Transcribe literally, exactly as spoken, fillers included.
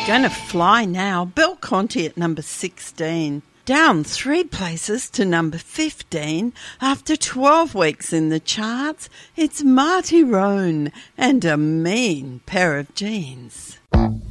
Gonna fly now. Bill Conti at number sixteen. Down three places to number fifteen. After twelve weeks in the charts, it's Marty Roan and A Mean Pair of Jeans.